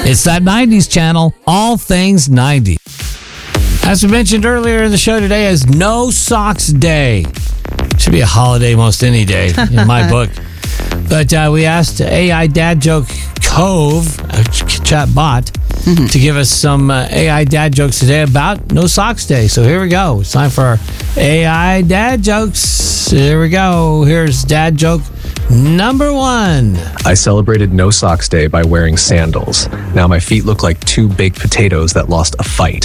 It's that 90s channel, all things 90s. As we mentioned earlier in the show today is No Socks Day. Should be a holiday most any day in my book. But we asked AI Dad Joke Cove, a chat bot, to give us some AI dad jokes today about No Socks Day. So here we go. It's time for our AI dad jokes. Here we go. Here's dad joke number 1. I celebrated No Socks Day by wearing sandals. Now my feet look like 2 baked potatoes that lost a fight.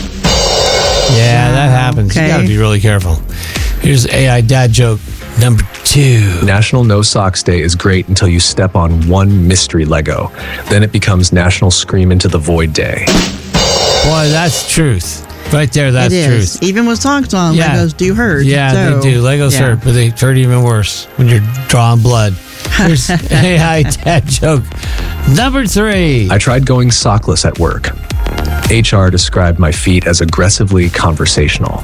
Yeah, that happens. Okay. You got to be really careful. Here's AI dad joke number 2. National No Socks Day is great until you step on one mystery Lego. Then it becomes National Scream Into the Void Day. Boy, that's truth. Right there, that's It is. truth. Even with socks on, Yeah. Legos do hurt. Yeah, So, they do. Legos yeah. hurt, but they hurt even worse when you're drawing blood. Here's AI dad joke number 3. I tried going sockless at work. HR described my feet as aggressively conversational.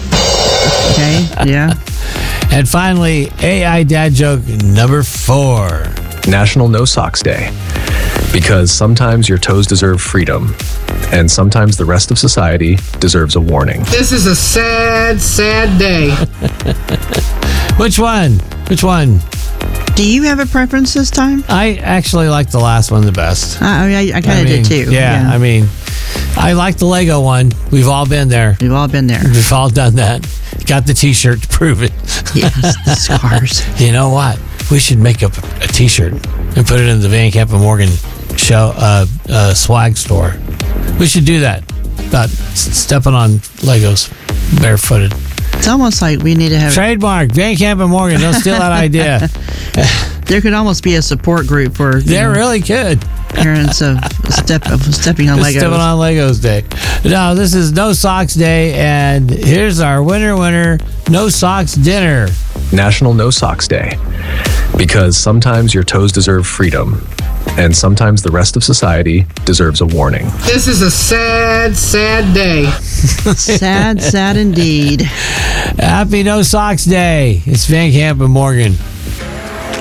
Okay, yeah. And finally, AI dad joke number 4. National No Socks Day. Because sometimes your toes deserve freedom, and sometimes the rest of society deserves a warning. This is a sad, sad day. Which one? Which one? Do you have a preference this time? I actually like the last one the best. I kind of did too. Yeah, I mean, I like the Lego one. We've all been there. We've all been there. We've all done that. Got the T-shirt to prove it. Yes, the scars. You know what? We should make up a T-shirt and put it in the Van Camp and Morgan show swag store. We should do that. About stepping on Legos barefooted. It's almost like we need to have. Trademark Van Camp and Morgan. Don't steal that idea. There could almost be a support group for They really could. parents of stepping on Legos. Stepping on Legos Day. No, this is No Socks Day, and here's our winner, No Socks Dinner. National No Socks Day. Because sometimes your toes deserve freedom, and sometimes the rest of society deserves a warning. This is a sad, sad day. Sad, sad indeed. Happy No Socks Day. It's Van Camp and Morgan.